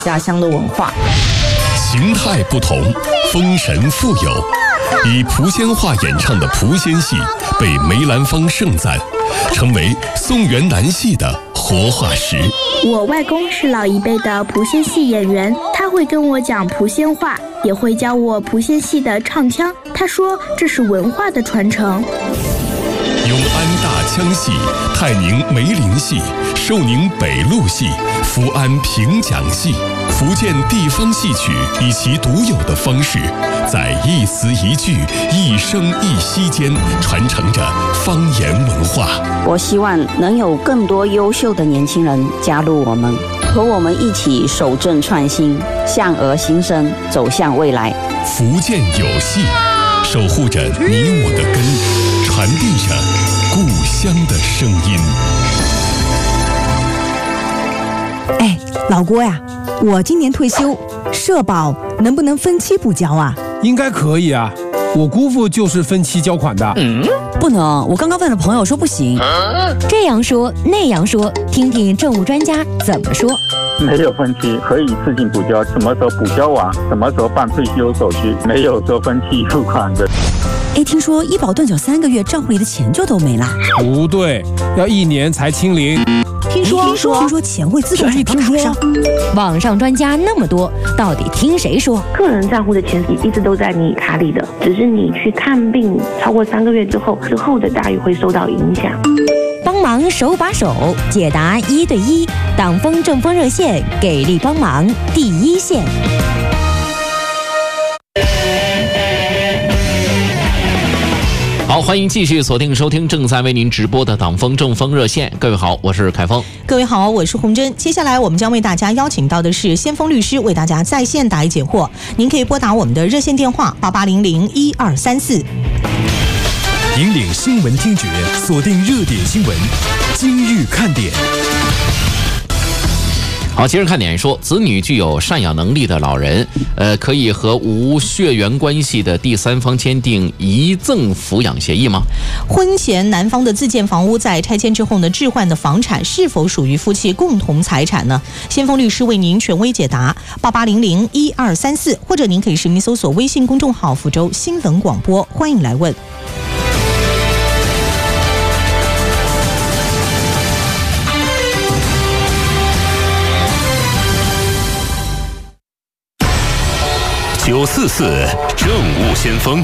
家乡的文化。 形态不同，风神富有。以莆仙话演唱的莆仙戏被梅兰芳盛赞，成为宋元南戏的活化石。 我外公是老一辈的莆仙戏演员，他会跟我讲莆仙话，也会教我莆仙戏的唱腔。他说这是文化的传承。 永安大腔戏、泰宁梅林戏、寿宁北路戏、福安平蒋戏、福建地方戏曲以其独有的方式，在一词一句、一声一息间传承着方言文化。 我希望能有更多优秀的年轻人加入我们，和我们一起守正创新，向而新生，走向未来。 福建有戏，守护着你我的根，传递着故乡的声音。 哎，老郭呀，我今年退休，社保能不能分期补交啊？ 应该可以啊，我姑父就是分期交款的。 不能，我刚刚问了朋友说不行。 这样说那样说，听听政务专家怎么说。 没有分期，可以自行补交，什么时候补交完，什么时候办退休手续，没有说分期付款的。 哎，听说医保断缴3个月，账户里的钱就都没了。 不对，要1年才清零。 听说钱会自动转到卡上。 网上专家那么多，到底听谁说？ 个人账户的钱一直都在你卡里的，只是你去看病超过3个月之后的待遇会受到影响。 帮忙手把手解答1对1，党风政风热线给力帮忙第一线。 好，欢迎继续锁定收听正在为您直播的党风政风热线。各位好，我是凯峰。 各位好，我是洪真。接下来我们将为大家邀请到的是先锋律师，为大家在线答疑解惑。您可以拨打我们的热线电话88001234。 引领新闻听觉，锁定热点新闻，今日看点。 好，今日看点说，子女具有赡养能力的老人，可以和无血缘关系的第三方签订遗赠抚养协议吗？ 婚前男方的自建房屋在拆迁之后呢，置换的房产是否属于夫妻共同财产呢？先锋律师为您权威解答，88001234，或者您可以实名搜索微信公众号福州新闻广播，欢迎来问。 944政务先锋。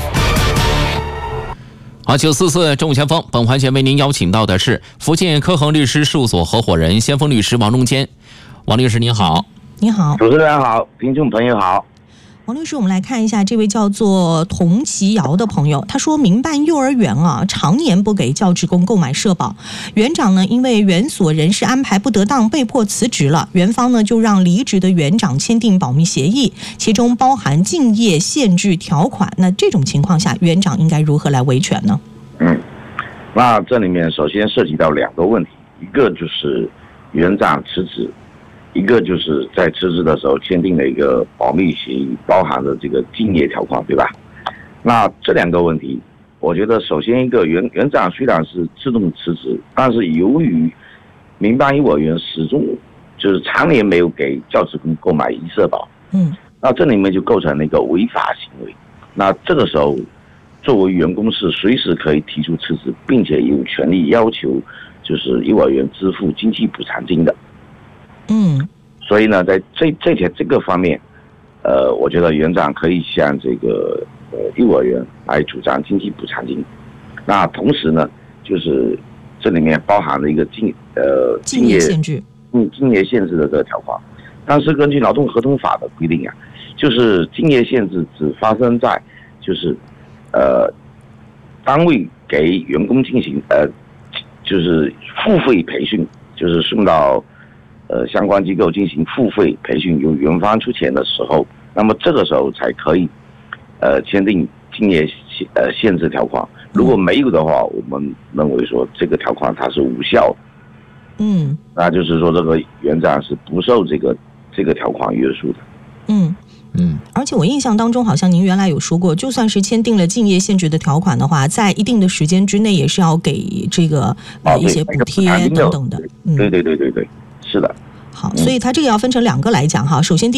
好，944政务先锋，本环节为您邀请到的是福建科恒律师事务所合伙人、先锋律师王中坚。王律师您好。 你好。 主持人好，听众朋友好。 王律师，我们来看一下这位叫做童其尧的朋友，他说民办幼儿园常年不给教职工购买社保，园长呢因为园所人事安排不得当被迫辞职了，园方呢就让离职的园长签订保密协议，其中包含竞业限制条款。那这种情况下，园长应该如何来维权呢？ 那这里面首先涉及到2个问题，一个就是园长辞职，一个就是在辞职的时候签订了一个保密协议，包含了这个竞业条款，对吧？那这2个问题，我觉得首先一个园长虽然是自动辞职，但是由于民办幼儿园始终就是常年没有给教职工购买遗社保，那这里面就构成了一个违法行为。那这个时候，作为员工是随时可以提出辞职，并且有权利要求就是幼儿园支付经济补偿金的。所以呢，在这个方面，我觉得园长可以向这个幼儿园来主张经济补偿金。那同时呢，就是这里面包含了一个竞业限制，竞业限制的这个条款。但是根据劳动合同法的规定就是竞业限制只发生在就是单位给员工进行就是付费培训，就是送到相关机构进行付费培训，由园方出钱的时候，那么这个时候才可以签订竞业限制条款。如果没有的话，我们认为说这个条款它是无效的。那就是说这个园长是不受这个条款约束的。 而且我印象当中，好像您原来有说过，就算是签订了竞业限制的条款的话，在一定的时间之内，也是要给这个一些补贴等等的。 对，是的。 好，所以它这个要分成2个来讲哈。首先